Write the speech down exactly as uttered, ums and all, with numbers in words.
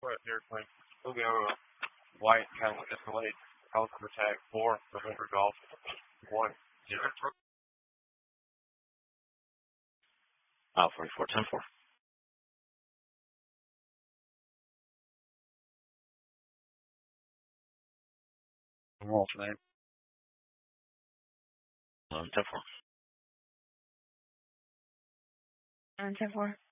Right here, like, we'll go uh, white, kind of escalate, helicopter tag four, November Golf, one, zero. Oh, forty-four, ten four. What's the name? Um, ten four. Um, ten four.